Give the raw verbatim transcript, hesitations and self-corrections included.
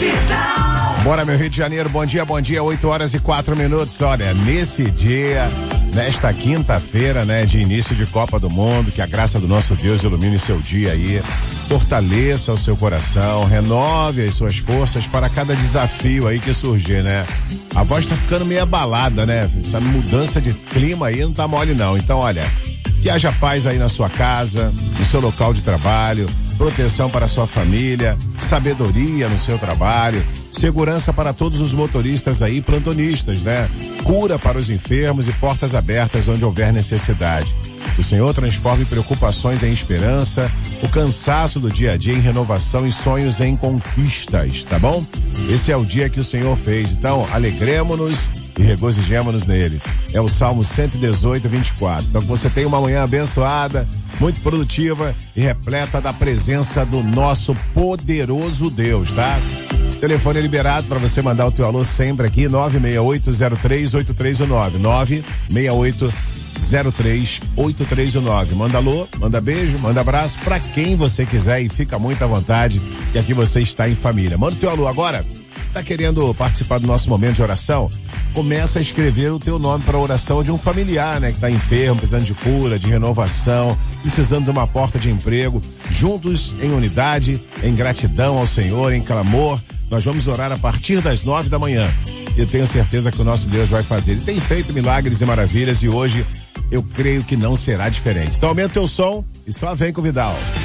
Bora, meu Rio de Janeiro, bom dia, bom dia, oito horas e quatro minutos. Olha, nesse dia, nesta quinta-feira, né, de início de Copa do Mundo, que a graça do nosso Deus ilumine seu dia aí, fortaleça o seu coração, renove as suas forças para cada desafio aí que surgir, né? A voz tá ficando meio abalada, né? Essa mudança de clima aí não tá mole não. Então, olha, que haja paz aí na sua casa, no seu local de trabalho, proteção para a sua família, sabedoria no seu trabalho, segurança para todos os motoristas aí, plantonistas, né? Cura para os enfermos e portas abertas onde houver necessidade. O Senhor transforme preocupações em esperança, o cansaço do dia a dia em renovação e sonhos em conquistas, tá bom? Esse é o dia que o Senhor fez, então alegremos-nos e regozijemos-nos nele. É o Salmo cento e dezoito, vinte e quatro. Então que você tenha uma manhã abençoada, muito produtiva e repleta da presença do nosso poderoso Deus, tá? Telefone é liberado para você mandar o teu alô sempre aqui, nove seis oito zero três oito três um nove, nove seis oito zero três oito três um nove. Manda alô, manda beijo, manda abraço para quem você quiser e fica muito à vontade, que aqui você está em família. Manda o teu alô agora. Tá querendo participar do nosso momento de oração? Começa a escrever o teu nome para a oração de um familiar, né? Que tá enfermo, precisando de cura, de renovação, precisando de uma porta de emprego. Juntos, em unidade, em gratidão ao Senhor, em clamor, nós vamos orar a partir das nove da manhã. Eu tenho certeza que o nosso Deus vai fazer. Ele tem feito milagres e maravilhas e hoje eu creio que não será diferente. Então aumenta o teu som e só vem com o Vidal.